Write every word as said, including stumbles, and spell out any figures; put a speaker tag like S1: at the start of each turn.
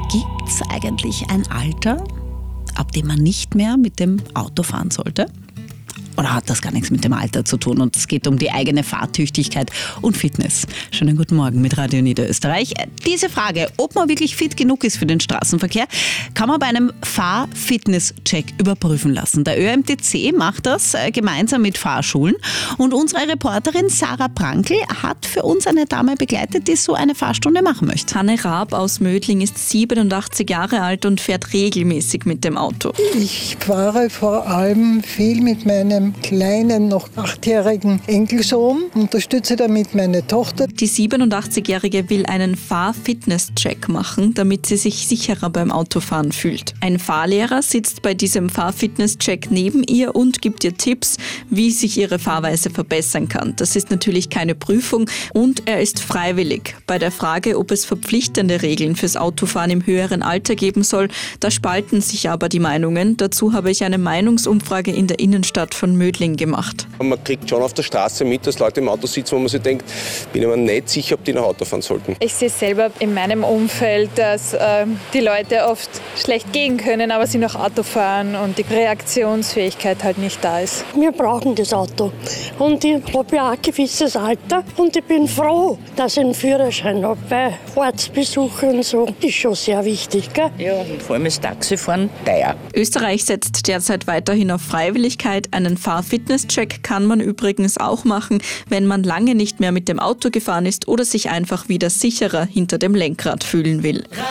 S1: Gibt's eigentlich ein Alter, ab dem man nicht mehr mit dem Auto fahren sollte? Oder hat das gar nichts mit dem Alter zu tun und es geht um die eigene Fahrtüchtigkeit und Fitness? Schönen guten Morgen mit Radio Niederösterreich. Diese Frage, ob man wirklich fit genug ist für den Straßenverkehr, kann man bei einem Fahr-Fitness-Check überprüfen lassen. Der Ö M T C macht das gemeinsam mit Fahrschulen und unsere Reporterin Sarah Prankl hat für uns eine Dame begleitet, die so eine Fahrstunde machen möchte.
S2: Hanne Raab aus Mödling ist siebenundachtzig Jahre alt und fährt regelmäßig mit dem Auto.
S3: Ich fahre vor allem viel mit meinem kleinen, noch achtjährigen Enkelsohn, unterstütze damit meine Tochter.
S2: Die siebenundachtzigjährige will einen Fahr-Fitness-Check machen, damit sie sich sicherer beim Autofahren fühlt. Ein Fahrlehrer sitzt bei diesem Fahr-Fitness-Check neben ihr und gibt ihr Tipps, wie sich ihre Fahrweise verbessern kann. Das ist natürlich keine Prüfung und er ist freiwillig. Bei der Frage, ob es verpflichtende Regeln fürs Autofahren im höheren Alter geben soll, da spalten sich aber die Meinungen. Dazu habe ich eine Meinungsumfrage in der Innenstadt von Mödling gemacht.
S4: Man kriegt schon auf der Straße mit, dass Leute im Auto sitzen, wo man sich denkt, bin ich mir nicht sicher, ob die noch Auto fahren sollten.
S5: Ich sehe selber in meinem Umfeld, dass äh, die Leute oft schlecht gehen können, aber sie noch Auto fahren und die Reaktionsfähigkeit halt nicht da ist.
S6: Wir brauchen das Auto und ich habe ja auch ein gewisses Alter und ich bin froh, dass ich einen Führerschein habe. Bei Ortsbesuchen und so ist schon sehr wichtig. Gell?
S7: Ja, und vor allem ist Taxifahren teuer.
S2: Österreich setzt derzeit weiterhin auf Freiwilligkeit. Einen Fahr-Fitness-Check kann man übrigens auch machen, wenn man lange nicht mehr mit dem Auto gefahren ist oder sich einfach wieder sicherer hinter dem Lenkrad fühlen will.